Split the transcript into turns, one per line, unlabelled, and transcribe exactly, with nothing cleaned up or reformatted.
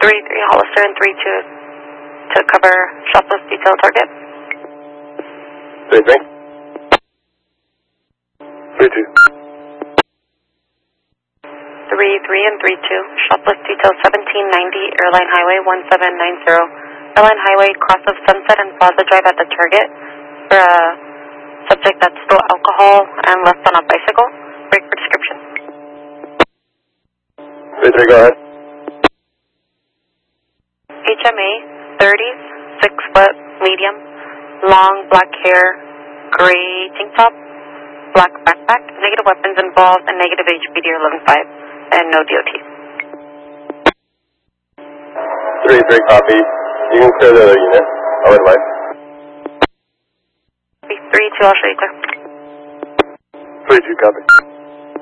three three Hollister and three two to cover shopless detail target.
three three. three two.
three three and three two, shopless detail seventeen ninety, Airline Highway one seven nine zero. Airline Highway, cross of Sunset and Plaza Drive at the target for a subject that stole alcohol and left on a bicycle. Break for description.
three three, go ahead.
H M A, thirties, six foot, medium, long black hair, gray tank top, black backpack, negative weapons involved, and negative H P D eleven five, and no D O T.
three three, copy. You can clear the other unit. I'll advise.
three two, I'll show you clear.
three two, copy.